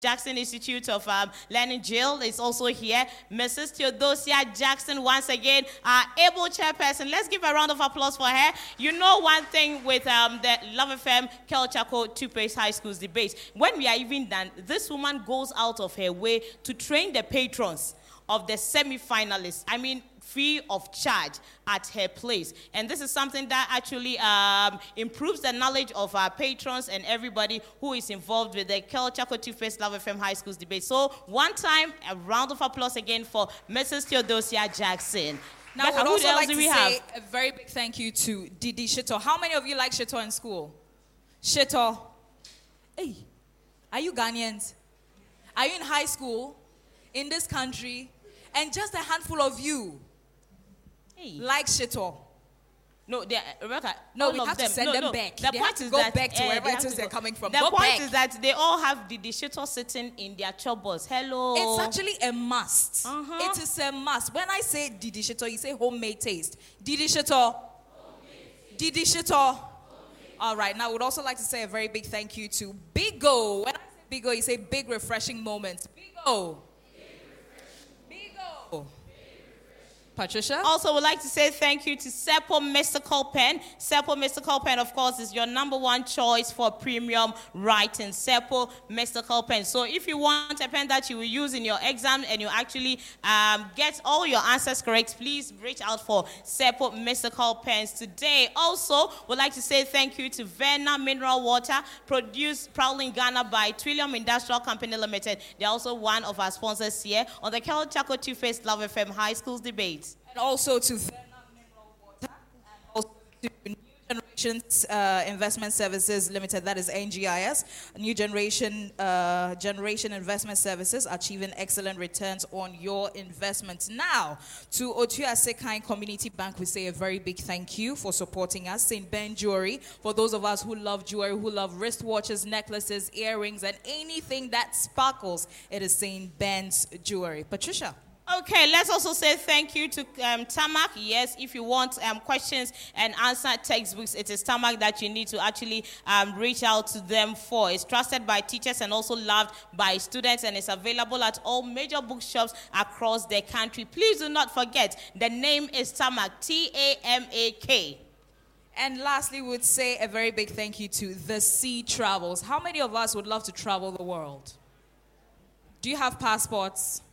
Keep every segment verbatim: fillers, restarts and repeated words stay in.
Jackson Institute of um, Learning, Jill, is also here. Missus Theodosia Jackson, once again, our able chairperson. Let's give a round of applause for her. You know one thing with um, the Love F M Kel Chaco Two-Pace High Schools debate, when we are even done, this woman goes out of her way to train the patrons of the semi-finalists. I mean, free of charge at her place. And this is something that actually um, improves the knowledge of our patrons and everybody who is involved with the Kel Chaco Two-Face Love F M High Schools debate. So one time, a round of applause again for Missus Theodosia Jackson. Now, I would also like to say have? a very big thank you to Didi Shito. How many of you like Shito in school? Shito. Hey, are you Ghanaians? Are you in high school in this country? And just a handful of you hey. like Shito. No, they, Rebecca, no, we have them. to send no, them no. back. The they point have to is go that, back to uh, wherever they it is they're go. coming from. The go point back. is that they all have the Shito sitting in their chobos. Hello. It's actually a must. Uh-huh. It is a must. When I say Didi Shito, you say homemade taste. Didi Shito. Didi Shito. All right. Now, I would also like to say a very big thank you to Bigo. When I say Bigo, you say big refreshing moments. Bigo. Bigo. Patricia? Also, would like to say thank you to Seppo Mystical Pen. Seppo Mystical Pen, of course, is your number one choice for premium writing. Seppo Mystical Pen. So if you want a pen that you will use in your exam and you actually um, get all your answers correct, please reach out for Seppo Mystical Pens today. Also, would like to say thank you to Verna Mineral Water, produced proudly in Ghana by Trillium Industrial Company Limited. They're also one of our sponsors here on the Kel Chaco Two-Face Love F M High Schools debate. And also to Verna Mineral Water, and also to New Generations uh, Investment Services Limited, that is N G I S. New Generation uh, Generation Investment Services, achieving excellent returns on your investments. Now, to Otua Sekai Community Bank, we say a very big thank you for supporting us. Saint Ben Jewelry, for those of us who love jewelry, who love wristwatches, necklaces, earrings, and anything that sparkles, it is Saint Ben's Jewelry. Patricia? Okay, let's also say thank you to um, Tamak. Yes, if you want um, questions and answer textbooks, it is Tamak that you need to actually um, reach out to them for. It's trusted by teachers and also loved by students, and it's available at all major bookshops across the country. Please do not forget, the name is Tamak, T A M A K. And lastly, we would say a very big thank you to The Sea Travels. How many of us would love to travel the world? Do you have passports?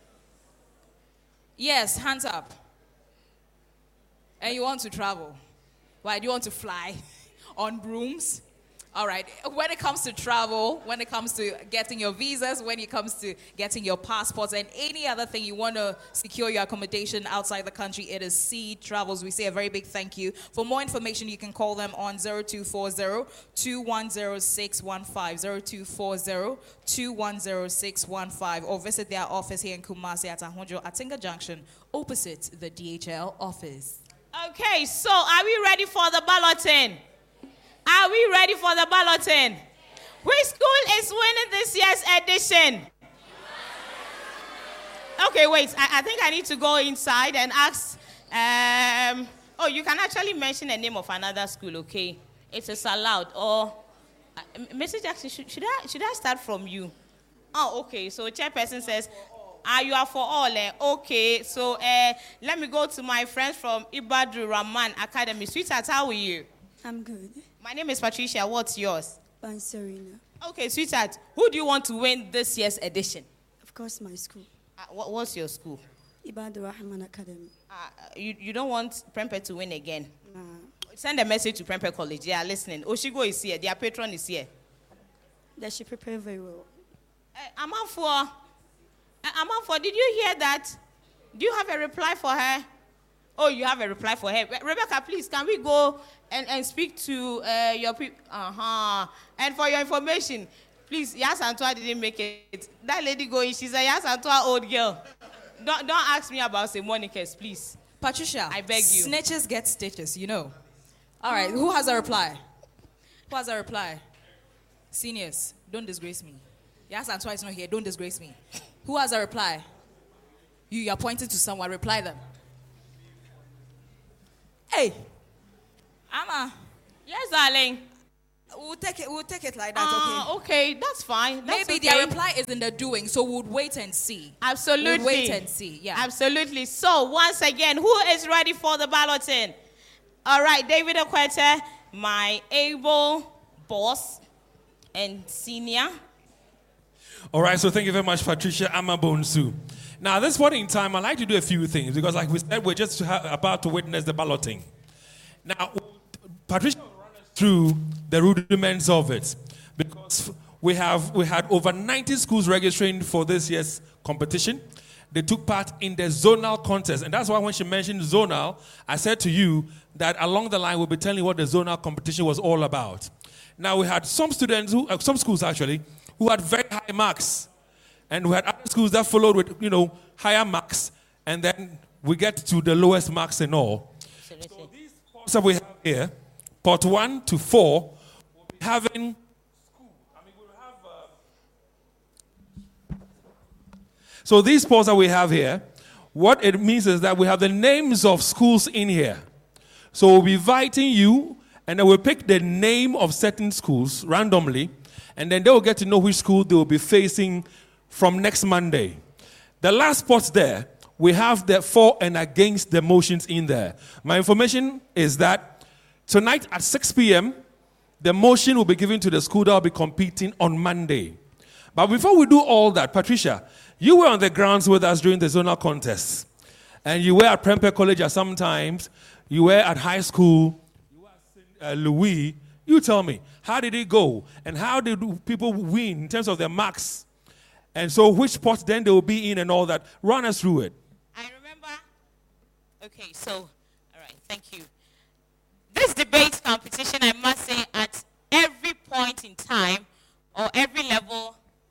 Yes, hands up. And you want to travel. Why? Do you want to fly on brooms? All right. When it comes to travel, when it comes to getting your visas, when it comes to getting your passports and any other thing you want to secure your accommodation outside the country, it is Sea Travels. We say a very big thank you. For more information, you can call them on zero two four zero, two one zero six one five, zero two four zero, two one zero six one five, or visit their office here in Kumasi at Ahonjo Atinga Junction, opposite the D H L office. Okay, so are we ready for the balloting? Are we ready for the balloting? Which school is winning this year's edition? Okay, wait. I, I think I need to go inside and ask. Um, oh, you can actually mention the name of another school, okay? It is allowed. Or, uh, Missus Jackson, should, should, I, should I start from you? Oh, okay. So, chairperson says, ah, you are for all. Eh? Okay. So, uh, let me go to my friends from Ibadu Rahman Academy. Sweetheart, how are you? I'm good. My name is Patricia. What's yours? Banserina. Okay, sweetheart. Who do you want to win this year's edition? Of course, my school. Uh, what, what's your school? Ibadu Rahman Academy. Uh, you, you don't want Prempeh to win again? Nah. Send a message to Prempeh College. They are listening. Oshigo is here. Their patron is here. They should prepare very well. Uh, Amanfor. Uh, Amanfor, did you hear that? Do you have a reply for her? Oh, you have a reply for her. Re- Rebecca, please, can we go and, and speak to uh, your people? Uh-huh. And for your information, please, Yas Antoine didn't make it. That lady going, she's a Yas Antoine old girl. Don't, don't ask me about Saint Monica's, please. Patricia, I beg you. Snitches get stitches, you know. All right, who has a reply? Who has a reply? Seniors, don't disgrace me. Yas Antoine is not here, don't disgrace me. Who has a reply? You, you are pointing to someone, reply them. Hey, Amma. Yes, darling. We'll take it. We'll take it like that. Uh, okay. okay, that's fine. That's Maybe okay. their reply is in the doing, so we'll wait and see. Absolutely. We'll wait and see. Yeah. Absolutely. So once again, who is ready for the balloting? All right, David Okwete, my able boss and senior. All right, so thank you very much, Patricia Amabonsu. Now, at this point in time, I'd like to do a few things because, like we said, we're just ha- about to witness the balloting. Now, Patricia will run us through the rudiments of it because we have we had over ninety schools registering for this year's competition. They took part in the zonal contest, and that's why when she mentioned zonal, I said to you that along the line we'll be telling you what the zonal competition was all about. Now, we had some students, who, uh, some schools actually, who had very high marks. And we had other schools that followed with, you know, higher marks. And then we get to the lowest marks and all. Absolutely. So these pots that we have here, pot one to four, we'll be having school. I mean, we'll have... Uh... So these pots that we have here, what it means is that we have the names of schools in here. So we'll be inviting you, and then we'll pick the name of certain schools randomly, and then they will get to know which school they will be facing from next Monday. The last spot there, we have the for and against the motions in there. My information is that tonight at six p.m., the motion will be given to the school that will be competing on Monday. But before we do all that, Patricia, you were on the grounds with us during the zonal contest. And you were at Prempeh College at some times. You were at high school. You were at Saint Louis. You tell me, how did it go? And how did people win in terms of their marks? And so which spots then they will be in and all that. Run us through it. I remember. Okay, so, all right, thank you. This debate competition, I must say, at every point in time or every level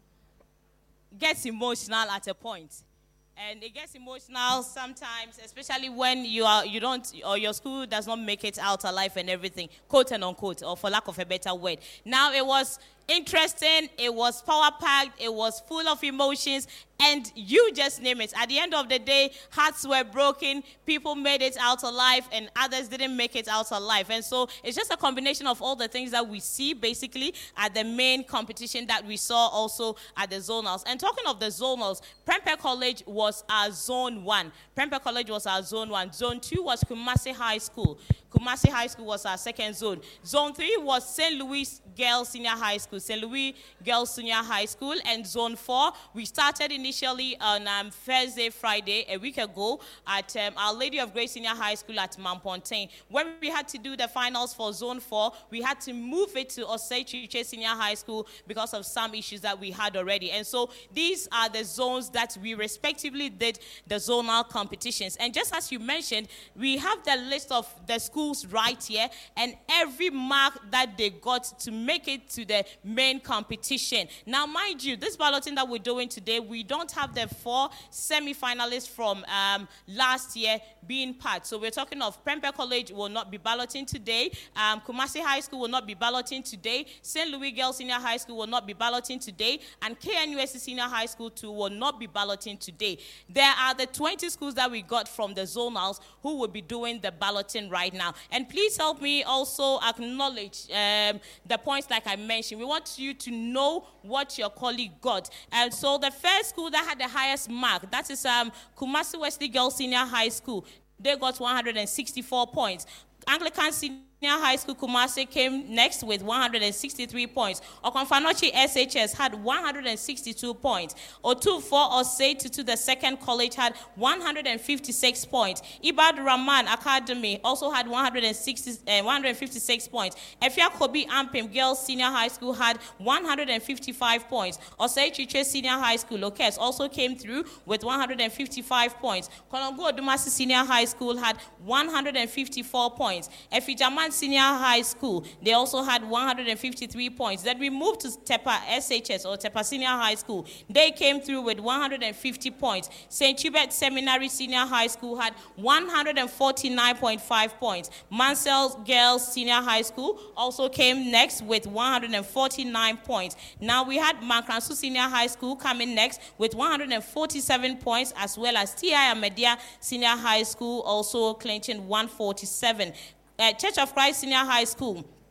gets emotional at a point. And it gets emotional sometimes, especially when you are you don't or your school does not make it out alive and everything, quote and unquote, or for lack of a better word. Now it was interesting, it was power-packed, it was full of emotions, and you just name it. At the end of the day, hearts were broken, people made it out alive, and others didn't make it out alive. And so it's just a combination of all the things that we see, basically, at the main competition that we saw also at the zonals. And talking of the zonals, Prempeh College was our zone one. Prempeh College was our zone one. Zone two was Kumasi High School. Kumasi High School was our second zone. Zone three was Saint Louis Girls Senior High School. Saint Louis Girls Senior High School. And zone four, we started initially on um, Thursday, Friday, a week ago at um, Our Lady of Grace Senior High School at Mampontein. When we had to do the finals for zone four, we had to move it to Osei Chiche Senior High School because of some issues that we had already. And so these are the zones that we respectively did the zonal competitions. And just as you mentioned, we have the list of the schools right here and every mark that they got to make it to the main competition. Now, mind you, this balloting that we're doing today, we don't have the four semi-finalists from um, last year being part. So we're talking of Prempeh College will not be balloting today. Um, Kumasi High School will not be balloting today. Saint Louis Girls Senior High School will not be balloting today. And K N U S C Senior High School too will not be balloting today. There are the twenty schools that we got from the zonals who will be doing the balloting right now. And please help me also acknowledge um, the points like I mentioned. We want you to know what your colleague got. And so the first school that had the highest mark, that is um, Kumasi Wesley Girls Senior High School. They got one hundred sixty-four points. Anglican Senior High School Kumasi came next with one hundred sixty-three points. Okonfanochi S H S had one hundred sixty-two points. Otufo Osei Tutu, the second college, had one hundred fifty-six points. Ibad Rahman Academy also had one hundred sixty, uh, one hundred fifty-six points. Efia Kobi Ampim Girls Senior High School had one hundred fifty-five points. Osei Chiche Senior High School, Lokes, also came through with one hundred fifty-five points. Kolongo Odumasi Senior High School had one hundred fifty-four points. Efijaman Senior High School, they also had one hundred fifty-three points. Then we moved to Tepa S H S or Tepa Senior High School. They came through with one hundred fifty points. Saint Chibet Seminary Senior High School had one hundred forty-nine point five points. Mansell Girls Senior High School also came next with one hundred forty-nine points. Now we had Mankransu Senior High School coming next with one hundred forty-seven points, as well as T I Amedia Senior High School also clinching one hundred forty-seven. Uh, Church of Christ Senior High School,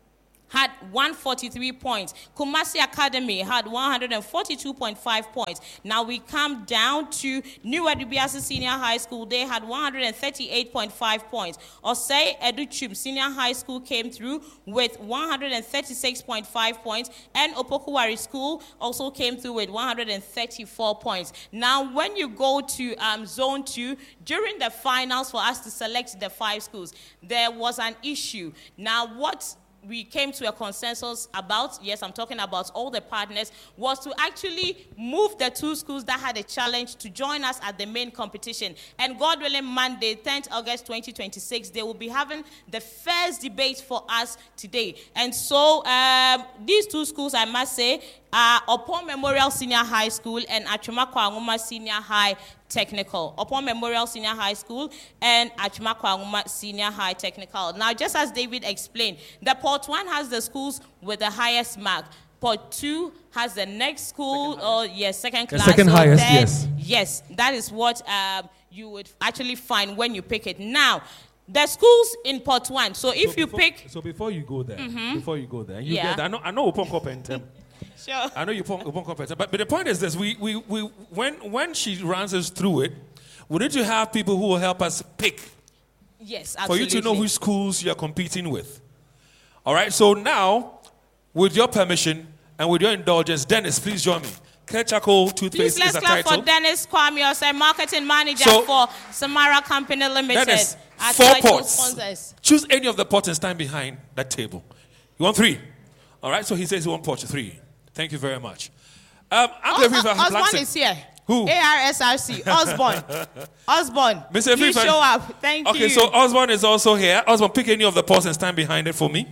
had one hundred forty-three points. Kumasi Academy had one hundred forty-two point five points. Now we come down to New Edubiasi Senior High School. They had one hundred thirty-eight point five points. Osei Educhim Senior High School came through with one hundred thirty-six point five points. And Opokuwari School also came through with one hundred thirty-four points. Now when you go to um, Zone two, during the finals for us to select the five schools, there was an issue. Now what we came to a consensus about, yes, I'm talking about all the partners, was to actually move the two schools that had a challenge to join us at the main competition. And God willing, Monday, tenth August twenty twenty-six, they will be having the first debate for us today. And so um, these two schools, I must say, are Upon Memorial Senior High School and Achuma Kwanguma Senior High Technical. Upon Memorial Senior High School and Achuma Kwanguma Senior High Technical. Now, just as David explained, the Port one has the schools with the highest mark. Port two has the next school, or yes, second class. The second so highest, then, yes. Yes, that is what um, you would actually find when you pick it. Now, the schools in Port one. So if so you before, pick... So before you go there, mm-hmm. before you go there, you Yeah. get, I know, I know Upon Kopentem. Sure. I know you Upon Kopentem, but, but the point is this, we, we, we, when, when she runs us through it, we need to have people who will help us pick. Yes, absolutely. For you to know which schools you're competing with. All right, so now, with your permission and with your indulgence, Dennis, please join me. Ketchako Toothpaste Please let's is a clap title. for Dennis Kwame, Osei, marketing manager So, for Samara Company Limited. Dennis, Our four title pots. sponsors. Choose any of the pots and stand behind that table. You want three? All right, so he says he wants pot three. Thank you very much. Um, I'm Os- the River Os- Osborne Blackson. is here. Who? A R S R C. Osborne. Osborne. Mister Please Fifa- show up. Thank Okay, you. so Osborne is also here. Osborne, pick any of the pots and stand behind it for me.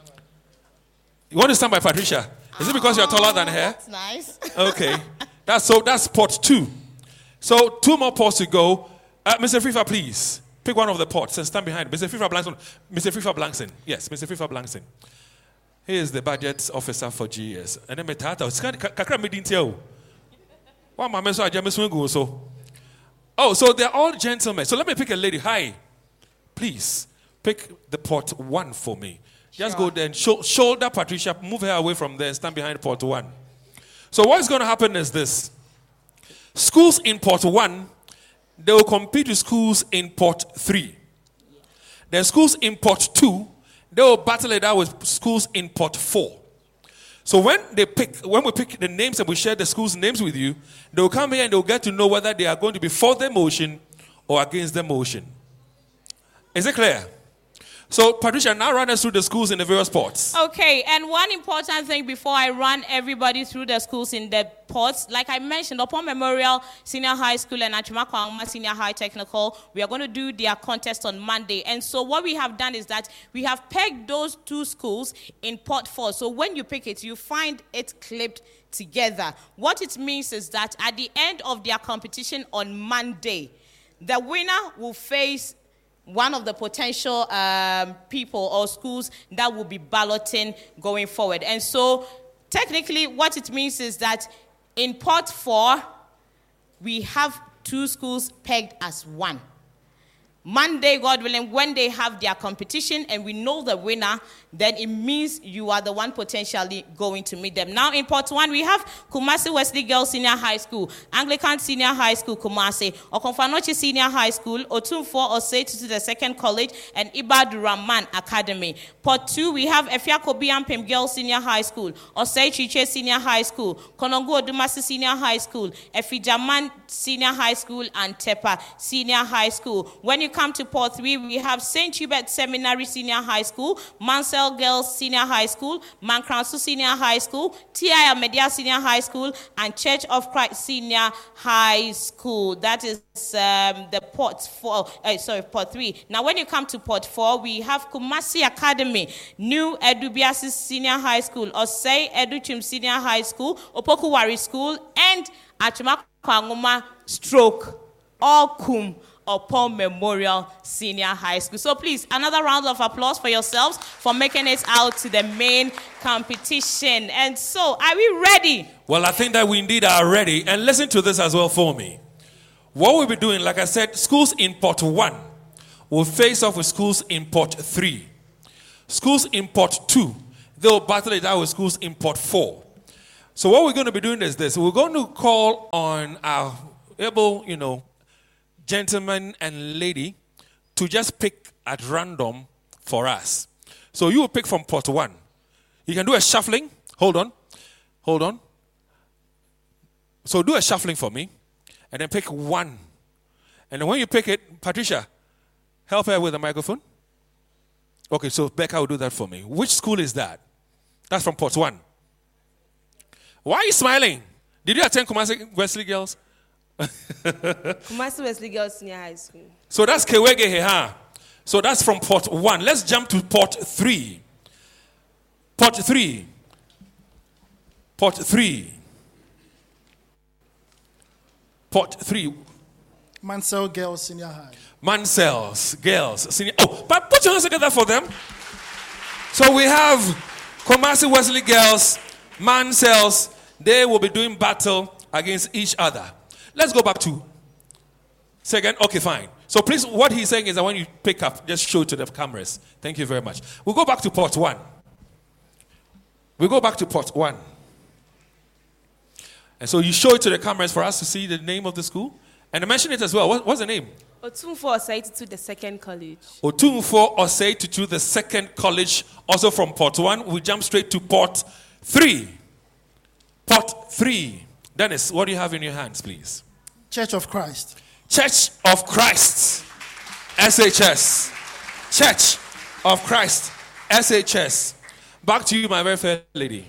You want to stand by Patricia? Is it because you're taller than her? That's nice. Okay. That's so that's pot two. So two more pots to go. Uh, Mister Fifa, please. Pick one of the pots and stand behind it. Mister Fifa Blankson. Mister Fifa Blankson. Yes, Mister Fifa Blankson. He is the budget officer for G S. And then Metata. Kakra meeting tell. One mama so I just swing so. Oh, so they're all gentlemen. So let me pick a lady. Hi. Please pick the pot one for me. Just Sure. go there and sho- shoulder Patricia, move her away from there and stand behind pot one. So what's going to happen is this. Schools in pot one, they will compete with schools in pot three. Then schools in pot two, they will battle it out with schools in pot four. So when they pick, when we pick the names and we share the schools' names with you, they will come here and they will get to know whether they are going to be for the motion or against the motion. Is it clear? So, Patricia, now run us through the schools in the various ports. Okay, and one important thing before I run everybody through the schools in the ports, like I mentioned, Upon Memorial Senior High School and Achuma Kwanguma Senior High Technical, we are going to do their contest on Monday. And so what we have done is that we have pegged those two schools in port four. So when you pick it, you find it clipped together. What it means is that at the end of their competition on Monday, the winner will face one of the potential um, people or schools that will be balloting going forward. And so technically what it means is that in pot four, we have two schools pegged as one. Monday, God willing, when they have their competition and we know the winner, then it means you are the one potentially going to meet them. Now in part one, we have Kumasi Wesley Girls Senior High School, Anglican Senior High School, Kumasi, Okonfanochi Senior High School, Otumfo Osei to the Second College, and Ibad Rahman Academy. Part two, we have Efia Kobian Pim Girls Senior High School, Osei Chiche Senior High School, Konongo Odumasi Senior High School, Efijaman Senior High School, and Tepa Senior High School. When you come to Port three, we have Saint Hubert Seminary Senior High School, Mansell Girls Senior High School, Mankransu Senior High School, T I Amedia Senior High School, and Church of Christ Senior High School. That is um, the Port four, uh, sorry, Port three. Now, when you come to Port four, we have Kumasi Academy, New Edubiasi Senior High School, Osei Educhim Senior High School, Opokuwari School, and Achuma Kwanguma Stroke, Okum, Upon Memorial Senior High School. So please, another round of applause for yourselves for making it out to the main competition. And so, are we ready? Well, I think that we indeed are ready. And listen to this as well for me. What we'll be doing, like I said, schools in Port one will face off with schools in Port three. Schools in Port two, they'll battle it out with schools in Port four. So what we're going to be doing is this. We're going to call on our able, you know, gentleman and lady to just pick at random for us. So you will pick from Port one. You can do a shuffling. Hold on. Hold on. So do a shuffling for me. And then pick one. And then when you pick it, Patricia, help her with the microphone. Okay, so Becca will do that for me. Which school is that? That's from Port one. Why are you smiling? Did you attend Kumasi Wesley Girls? Kumasi Wesley Girls Senior High School. So that's Kewege, huh? So that's from Port one. Let's jump to Port three. Port three. Port three. Port three. Mansell Girls Senior High. Mansell's Girls Senior. Oh, but put your hands together for them. So we have Kumasi Wesley Girls, Mansell's. They will be doing battle against each other. Let's go back to second. Okay, fine. So please, what he's saying is that when you pick up, just show it to the cameras. Thank you very much. We'll go back to Port one. We go back to Port one. And so you show it to the cameras for us to see the name of the school. And mention it as well. What, what's the name? Otumfuo Osei Tutu, the second college. Otumfuo Osei Tutu, the second college, also from Port one. We jump straight to Port three. Port three. Dennis, what do you have in your hands, please? Church of Christ. Church of Christ. S H S. Church of Christ. S H S. Back to you, my very fair lady.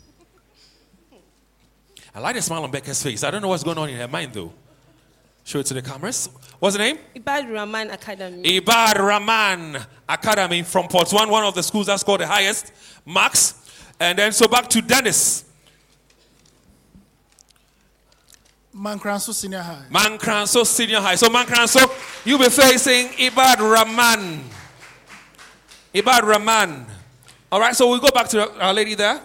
I like the smile on Becca's face. I don't know what's going on in her mind, though. Show it to the cameras. What's the name? Ibad Rahman Academy. Ibad Rahman Academy from Port one, one of the schools that scored the highest marks. And then, so back to Dennis. Mankranso Senior High. Mankranso Senior High. So Mankranso, you'll be facing Ibad Rahman. Ibad Rahman. All right, so we'll go back to our lady there.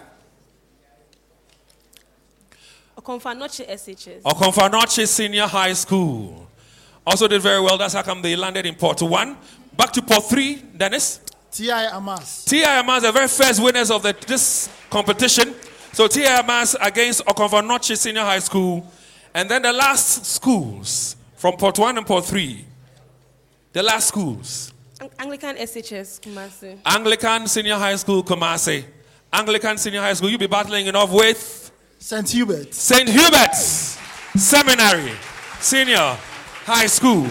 Okonfa-Noche S H S. Okonfa-Noche Senior High School. Also did very well. That's how come they landed in Port one. Back to Port three, Dennis. T I Amas. T I Amas, the very first winners of the, this competition. So T I Amas against Okonfa-Noche Senior High School. And then the last schools from Port one and Port three. The last schools. Anglican S H S, Kumasi. Anglican Senior High School, Kumasi. Anglican Senior High School, you'll be battling it off with Saint Hubert. Saint Hubert's Seminary Senior High School.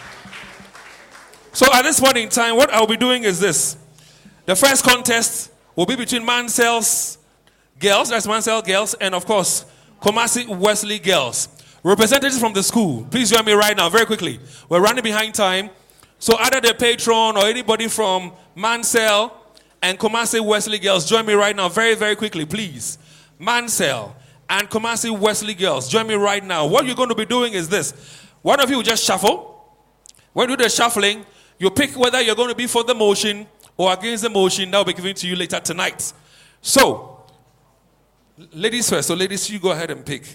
So at this point in time, what I'll be doing is this. The first contest will be between Mansell's girls, that's Mansell girls, and of course, Kumasi Wesley girls. Representatives from the school, please join me right now, very quickly. We're running behind time. So either the patron or anybody from Mansell and Kumasi Wesley girls, join me right now, very, very quickly, please. Mansell and Kumasi Wesley girls, join me right now. What you're going to be doing is this. One of you will just shuffle. When you do the shuffling, you pick whether you're going to be for the motion or against the motion. That will be given to you later tonight. So, ladies first. So, ladies, you go ahead and pick.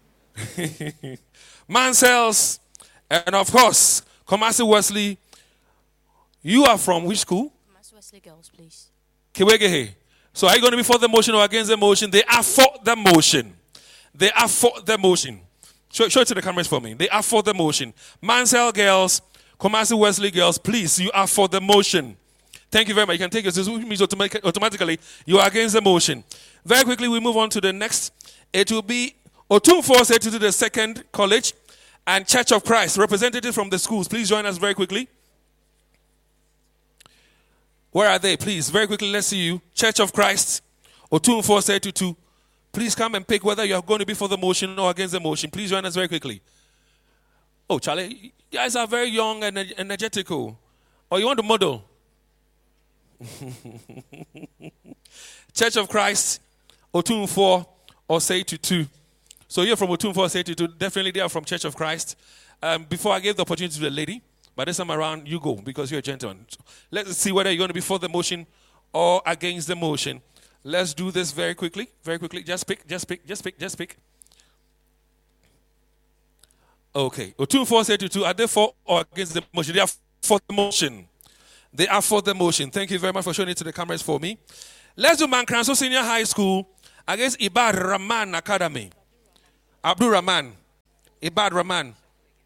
Mansell's and, of course, Kumasi Wesley. You are from which school? Kumasi Wesley girls, please. Kiwegehe. So are you going to be for the motion or against the motion? They are for the motion. They are for the motion. Show, show it to the cameras for me. They are for the motion. Mansell girls, Kumasi Wesley girls, please, you are for the motion. Thank you very much. You can take it. This means automatic, automatically you are against the motion. Very quickly, we move on to the next. It will be Otumfuo Osei Tutu, the second college, and Church of Christ, representative from the schools. Please join us very quickly. Where are they? Please, very quickly, let's see you. Church of Christ, Otumfuo Osei Tutu. Please come and pick whether you're going to be for the motion or against the motion. Please join us very quickly. Oh, Charlie, you guys are very young and energetical. Or you want to model? Church of Christ, Otumfuo Osei Tutu. So you're from Otumfuo Osei Tutu. Definitely they are from Church of Christ. Um, before I gave the opportunity to the lady, but this time around, you go because you're a gentleman. So let's see whether you're going to be for the motion or against the motion. Let's do this very quickly. Very quickly. Just pick, just pick, just pick, just pick. Okay. Otumfuo Osei Tutu, are they for or against the motion? They are for the motion. They are for the motion. Thank you very much for showing it to the cameras for me. Let's do Mankranso Senior High School against Ibad Rahman Academy. Abdul Rahman. Ibad Rahman.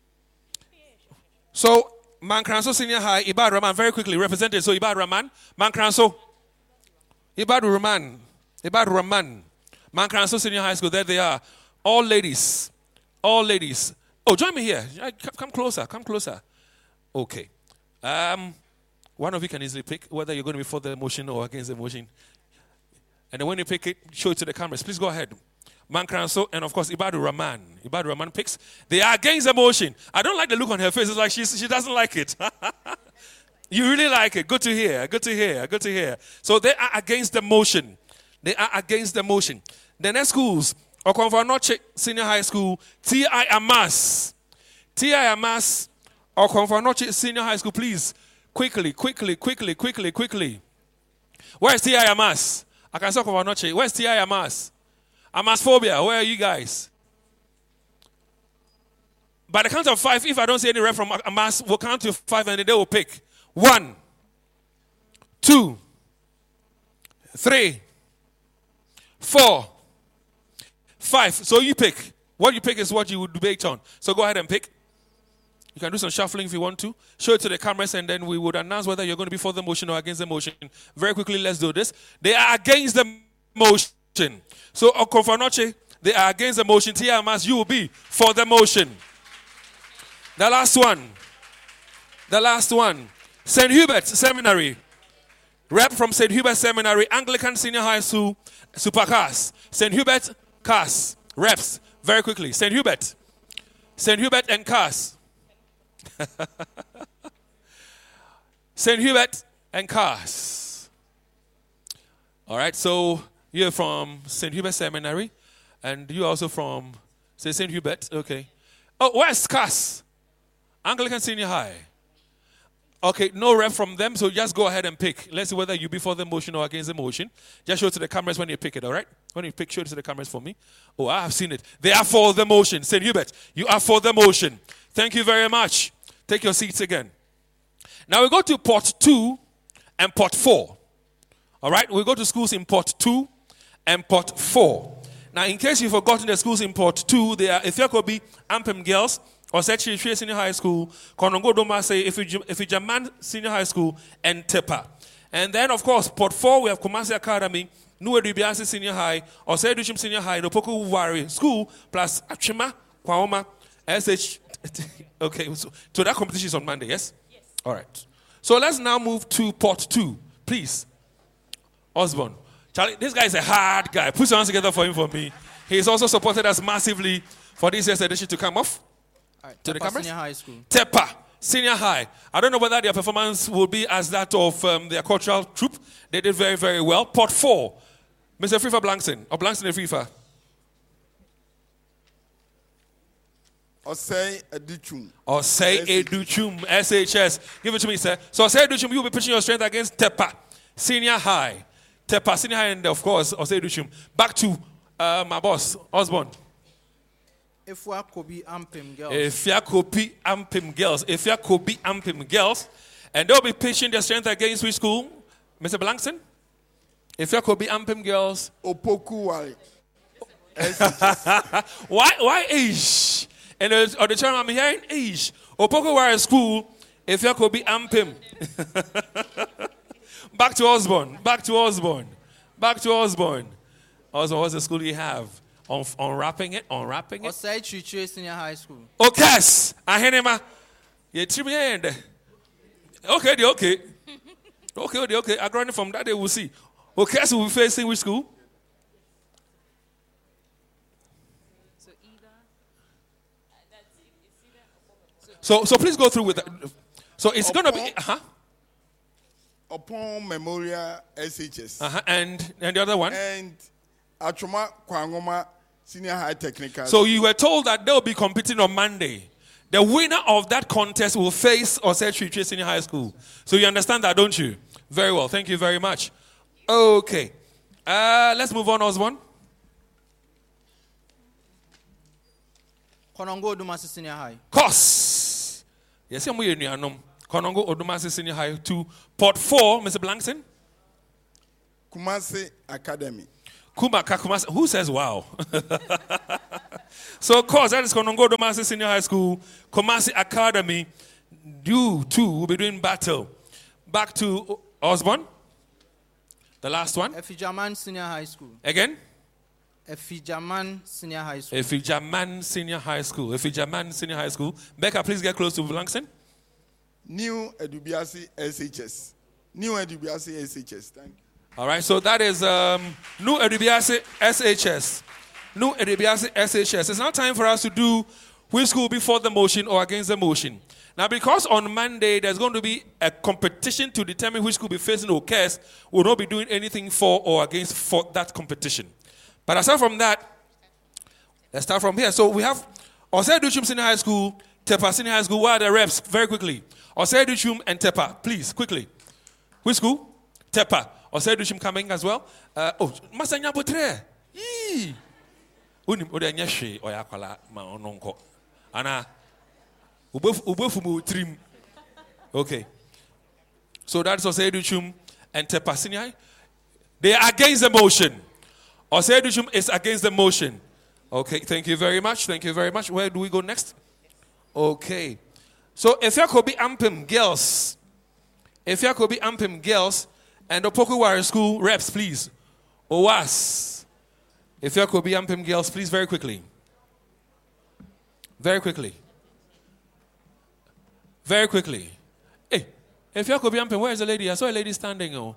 So, Mankranso Senior High, Ibad Rahman, very quickly represented. So, Ibad Rahman, Mankranso, Ibad Rahman, Ibad Rahman, Mankranso Senior High School, there they are. All ladies, all ladies. Oh, join me here. Come closer, come closer. Okay. Um, one of you can easily pick whether you're going to be for the motion or against the motion. And then when you pick it, show it to the cameras. Please go ahead. Mankranso and of course Ibadu Rahman. Ibadu Rahman picks. They are against the motion. I don't like the look on her face. It's like she she doesn't like it. You really like it. Good to hear. Good to hear. Good to hear. So they are against the motion. They are against the motion. The next schools, Okonfa Noche Senior High School, T I Amas. T I Amas, Okonfa Noche Senior High School, please. Quickly, quickly, quickly, quickly, quickly. Where's T I Amas? I can talk about Noche. Where's T I Amas? Amasphobia, where are you guys? By the count of five, if I don't see any rep from Amas, we'll count to five and they will pick. One, two, three, four, five. So you pick. What you pick is what you would debate on. So go ahead and pick. You can do some shuffling if you want to. Show it to the cameras and then we would announce whether you're going to be for the motion or against the motion. Very quickly, let's do this. They are against the motion. So, Okonfa Noche, they are against the motion. T I Amas, you will be for the motion. The last one. The last one. Saint Hubert Seminary. Rep from Saint Hubert Seminary, Anglican Senior High School, Supercast. Saint Hubert, Cass. Reps. Very quickly. Saint Hubert. Saint Hubert and Cass. Saint Hubert and Cass. All right, so you're from Saint Hubert Seminary, and you're also from, say, Saint Hubert. Okay. Oh, where's Cass? Anglican Senior High. Okay, no rep from them, so just go ahead and pick. Let's see whether you be for the motion or against the motion. Just show it to the cameras when you pick it, all right? When you pick, show it to the cameras for me. Oh, I have seen it. They are for the motion. Saint Hubert, you are for the motion. Thank you very much. Take your seats again. Now we go to Port two and Port four. All right, we go to schools in Port two and Port four. Now, in case you've forgotten the schools in Port two, they are Ethiokobi, Ampem Girls, Osechi Senior High School, Konongo Domase, Ifijaman Senior High School, and Tepa. And then, of course, Port four, we have Kumasi Academy, Nuwe Dubiasi Senior High, Oseduchim Senior High, Nopoko Wari School, plus Achima, Kwaoma, S H. Okay, so, so that competition is on Monday, yes? Yes. All right. So let's now move to Port two, please. Osborne. Charlie, this guy is a hard guy. Put your hands together for him for me. He's also supported us massively for this year's edition to come off. All right, to the Tepa cameras. Senior High School. Tepa Senior High. I don't know whether their performance will be as that of um, their cultural troupe. They did very, very well. Port four. Mister Frifa Blankson. Or Blankson and Frifa. Osei Educhum. Osei Educhum. S H S. Give it to me, sir. So Osei Educhum, you will be pitching your strength against Tepa Senior High. Tepa Senior High and, of course, Osei Educhum. Back to uh, my boss, Osborne. Efiakobi Ampem Girls. Efiakobi Ampem Girls. Efiakobi Ampem Girls. And they'll be pitching their strength against which school? Mister Blankson? Efiakobi Ampem Girls. Opoku Wari. Why, why age? And on the term I'm hearing age. Opoku Wari School. Efiakobi Ampem. Back to Osborne. Back to Osborne. Back to Osborne. Osborne, what's the school you have? On, unwrapping it, unwrapping it. Osei Chiche Senior High School. Okay, Ahenema. You trim end. Okay, the okay. Okay, the okay. I grant from that they will see. Okay, so we facing which school? So either. So, so please go through with that. So it's going to be. Uh huh. Upon Memorial S H S. Uh huh. And and the other one. And Achuma Kwangoma Senior High Technical. So you were told that they'll be competing on Monday. The winner of that contest will face Osei Chiche Senior High School. So you understand that, don't you? Very well. Thank you very much. Okay. Uh, let's move on, Osborne. Konongo Odumasi Senior High. Course. Yes, I'm with you. Konongo Odumasi Senior High to Port four, Mister Blankson. Kumasi Academy. Kumaka, Kumasi. Who says wow? So, of course, that is Konongo Domasi Senior High School, Kumasi Academy. You two will be doing battle. Back to Osborne. The last one. Efijaman Senior High School. Again. Efijaman Senior High School. Efijaman Senior High School. Efijaman Senior High School. Becca, please get close to Langston. New Edubiasi S H S. New Edubiasi S H S. Thank you. All right, so that is um, New Edubiasi S H S. New Edubiasi S H S. It's now time for us to do which school before the motion or against the motion. Now, because on Monday there's going to be a competition to determine which school will be facing Okes, we'll not be doing anything for or against for that competition. But aside from that, let's start from here. So we have Osei Duchum Senior High School, Tepa Senior High School. What are the reps? Very quickly. Osei Duchum and Tepa, please, quickly. Which school? Tepa. Osei Duchum coming as well. Uh, oh, Masanya Botre. Yee. Unim ode nyehwe oyakwala ma ononko. Ana ubefumu trim. Okay. So that's Osei Duchum and Tepa Senior High. They are against the motion. Osei Duchum is against the motion. Okay, thank you very much. Thank you very much. Where do we go next? Okay. So if you could be Ampim girls, if you could be Ampim girls and the Pokuwari School reps, please. O A S. If you could be Ampim girls, please, very quickly. Very quickly. Very quickly. Hey, if you could be Ampim, where is the lady? I saw a lady standing. Oh.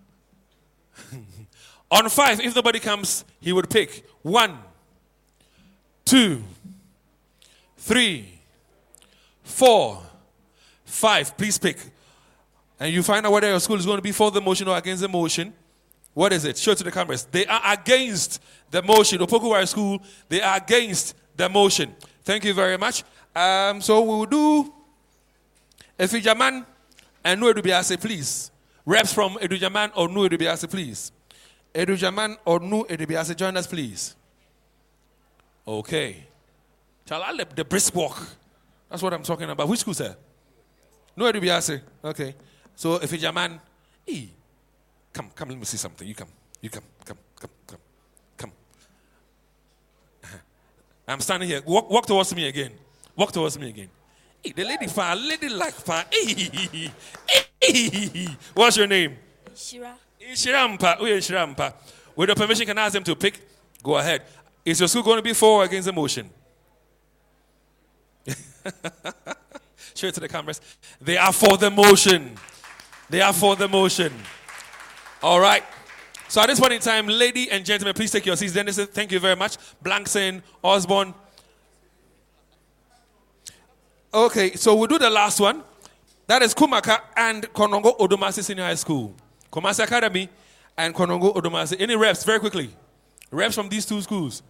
On five, if nobody comes, he would pick. One, two, three, four, five. Please pick. And you find out whether your school is going to be for the motion or against the motion. What is it? Show it to the cameras. They are against the motion. Opokuwari School, they are against the motion. Thank you very much. Um, so we will do Efijaman and Nu Edubiase, please. Reps from Edujaman or Nu Edubiase, please. Edujaman or Nu Edubiase, join us, please. Okay. Shall I let the brisk walk? That's what I'm talking about. Which school, sir? Nu Edubiase. Okay. So Efijaman, e. Come, come, let me see something. You come. You come, come, come, come, come. I'm standing here. Walk, walk towards me again. Walk towards me again. Hey, the lady fan, lady like fan. Hey, hey. What's your name? Shira. Shirampa. Oh, yeah, Shirampa. With your permission, can I ask them to pick? Go ahead. Is your school going to be for or against the motion? Show it to the cameras. They are for the motion. They are for the motion. All right. So at this point in time, ladies and gentlemen, please take your seats. Dennis, thank you very much. Blankson, Osborne. Okay, so we'll do the last one. That is Kumaka and Konongo Odomasi Senior High School. Kumasi Academy and Konongo Odomasi. Any reps, very quickly. Reps from these two schools.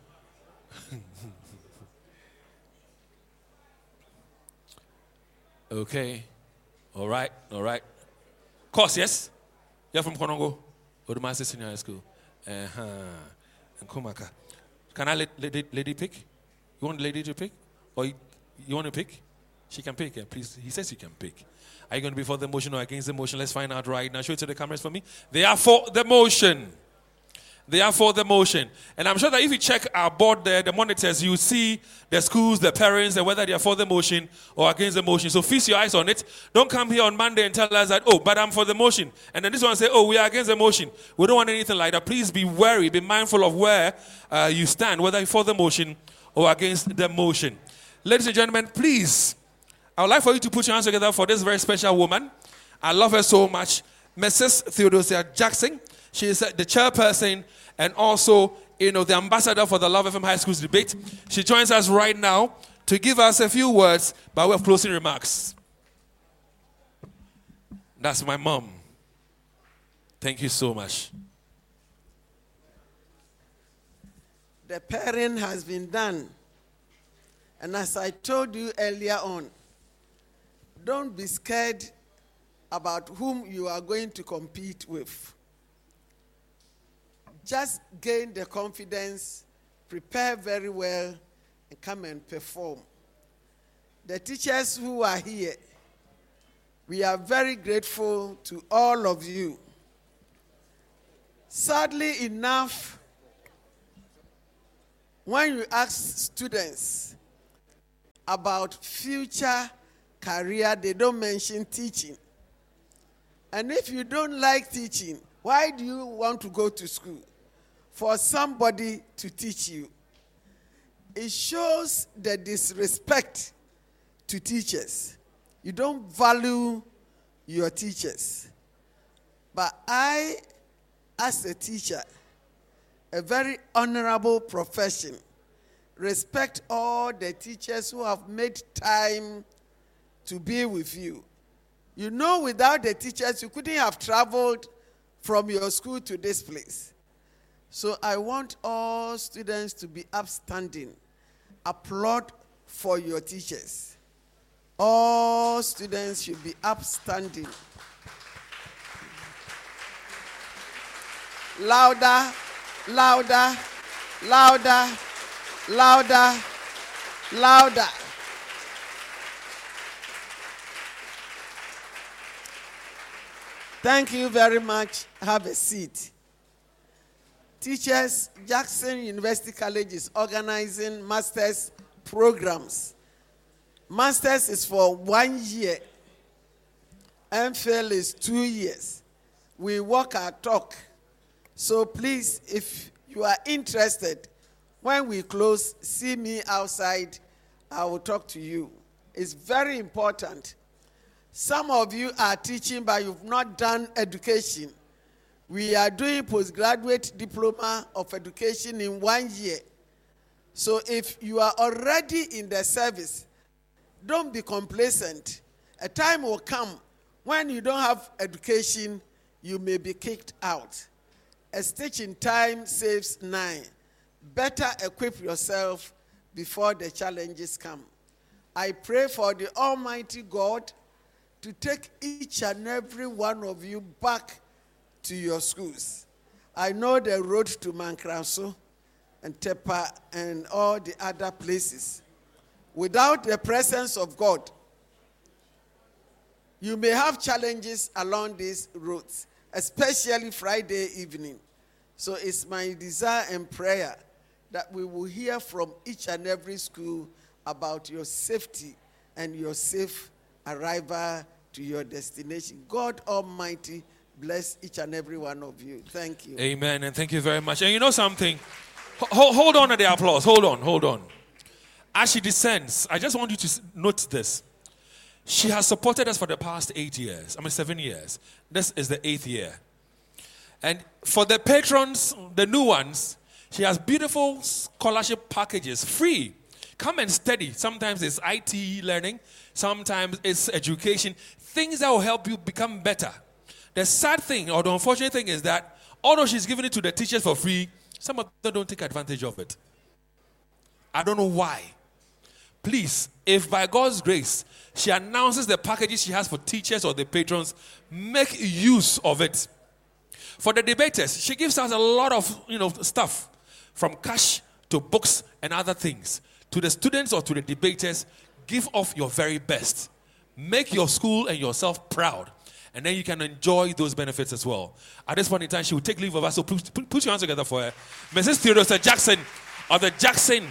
Okay. All right, all right. Course, yes? You're from Konongo? Odomasi Senior High School. Uh-huh. And Kumaka. Can I let lady, lady pick? You want the lady to pick? Or you, you want to pick? She can pick. Yeah, please. He says you can pick. Are you going to be for the motion or against the motion? Let's find out right now. Show it to the cameras for me. They are for the motion. They are for the motion. And I'm sure that if you check our board there, the monitors, you see the schools, the parents, and whether they are for the motion or against the motion. So feast your eyes on it. Don't come here on Monday and tell us that, oh, but I'm for the motion. And then this one say, oh, we are against the motion. We don't want anything like that. Please be wary. Be mindful of where uh, you stand, whether you're for the motion or against the motion. Ladies and gentlemen, please, I would like for you to put your hands together for this very special woman. I love her so much. Missus Theodosia Jackson. She is the chairperson and also, you know, the ambassador for the Love F M High Schools debate. She joins us right now to give us a few words by way of closing remarks. That's my mom. Thank you so much. The pairing has been done. And as I told you earlier on, don't be scared about whom you are going to compete with. Just gain the confidence, prepare very well, and come and perform. The teachers who are here, we are very grateful to all of you. Sadly enough, when you ask students about future career, they don't mention teaching. And if you don't like teaching, why do you want to go to school? For somebody to teach you. It shows the disrespect to teachers. You don't value your teachers. But I, as a teacher, a very honorable profession, respect all the teachers who have made time to be with you. You know, without the teachers, you couldn't have traveled from your school to this place. So I want all students to be upstanding. Applaud for your teachers. All students should be upstanding. Louder, louder, louder, louder, louder. Thank you very much. Have a seat. Teachers, Jackson University College is organizing master's programs. Master's is for one year. M Phil is two years. We walk our talk. So please, if you are interested, when we close, see me outside. I will talk to you. It's very important. Some of you are teaching, but you've not done education. We are doing postgraduate diploma of education in one year. So if you are already in the service, don't be complacent. A time will come when you don't have education, you may be kicked out. A stitch in time saves nine. Better equip yourself before the challenges come. I pray for the Almighty God to take each and every one of you back to your schools. I know the road to Mankranso and Tepa and all the other places. Without the presence of God, you may have challenges along these roads, especially Friday evening. So it's my desire and prayer that we will hear from each and every school about your safety and your safe arrival to your destination. God Almighty bless each and every one of you. Thank you. Amen, and thank you very much. And you know something? Hold, hold on to the applause. Hold on, hold on. As she descends, I just want you to note this. She has supported us for the past eight years. I mean, seven years. This is the eighth year. And for the patrons, the new ones, she has beautiful scholarship packages, free. Come and study. Sometimes it's I T learning. Sometimes it's education. Things that will help you become better. The sad thing, or the unfortunate thing, is that although she's giving it to the teachers for free, some of them don't take advantage of it. I don't know why. Please, if by God's grace, she announces the packages she has for teachers or the patrons, make use of it. For the debaters, she gives us a lot of, you know, stuff, from cash to books and other things. To the students or to the debaters, give off your very best. Make your school and yourself proud. And then you can enjoy those benefits as well. At this point in time, she will take leave of us. So put, put, put your hands together for her. Missus Theodosia Jackson of the Jackson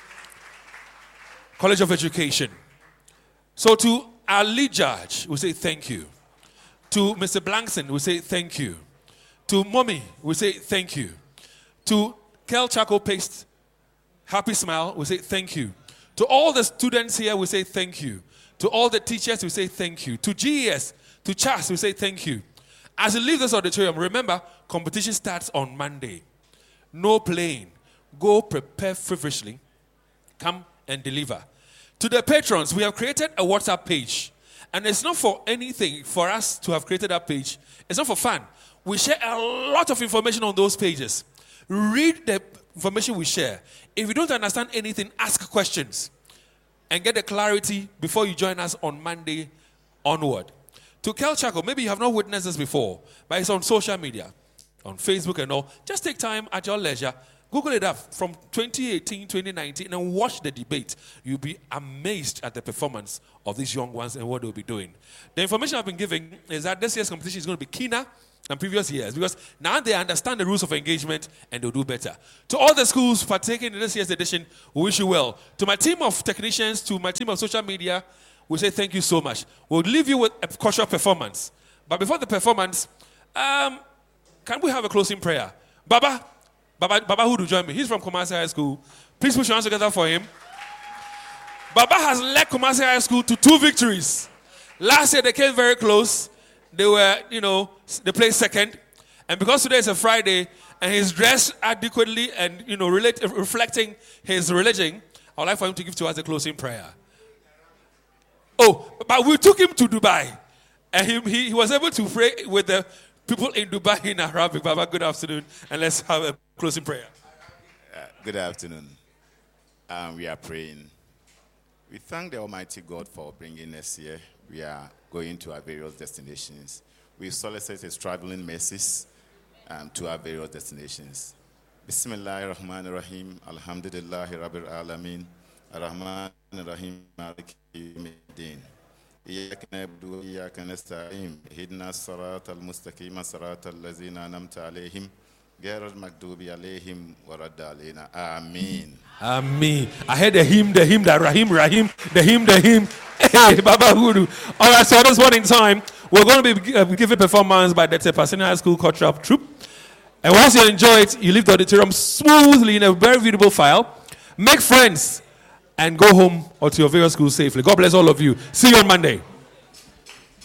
College of Education. So to our lead judge, we say thank you. To Mister Blankson, we say thank you. To Mommy, we say thank you. To Kel Charcoal Paste, Happy Smile, we say thank you. To all the students here, we say thank you. To all the teachers, we say thank you. To G E S, to Chas, we say thank you. As you leave this auditorium, remember, competition starts on Monday. No playing. Go prepare feverishly. Come and deliver. To the patrons, we have created a WhatsApp page. And it's not for anything for us to have created that page. It's not for fun. We share a lot of information on those pages. Read the information we share. If you don't understand anything, ask questions. And get the clarity before you join us on Monday onward. To Kel Charcoal, maybe you have not witnessed this before, but it's on social media, on Facebook and all. Just take time at your leisure Google it up from twenty eighteen, twenty nineteen, and watch the debate. You'll be amazed at the performance of these young ones and what they'll be doing. The information I've been giving is that this year's competition is going to be keener than previous years because now they understand the rules of engagement and they'll do better. To all the schools partaking in this year's edition, we wish you well. To my team of technicians, to my team of social media, we say thank you so much. We'll leave you with a cultural performance. But before the performance, um, can we have a closing prayer? Baba, Baba, Baba Hudu, join me. He's from Kumasi High School. Please put your hands together for him. Baba has led Kumasi High School to two victories. Last year they came very close. They were, you know, they played second. And because today is a Friday and he's dressed adequately and, you know, relate, reflecting his religion, I would like for him to give to us a closing prayer. Oh, but we took him to Dubai. And he, he, he was able to pray with the people in Dubai in Arabic. Baba, good afternoon. And let's have a closing prayer. Uh, good afternoon. Um, we are praying. We thank the Almighty God for bringing us here. We are going to our various destinations. We solicit His traveling mercies um, to our various destinations. Bismillahirrahmanirrahim. Alhamdulillahi Rabbil Alameen. Ar-Rahmanir-Rahim. Maliki Yawmiddin. إياك نعبد وإياك نستعين اهدنا الصراط المستقيم صراط الذين أنعمت عليهم غير المغضوب عليهم ولا الضالين آمين. Amen. I heard the hymn, the hymn, the Rahim, Rahim, the hymn, the hymn. Hey, Baba Hudu. All right, so at this one in time, we're going to be uh, giving performance by the Tepasina High School Cultural Troupe. And once you enjoy it, you leave the auditorium smoothly in a very beautiful file. Make friends and go home or to your various schools safely. God bless all of you. See you on Monday.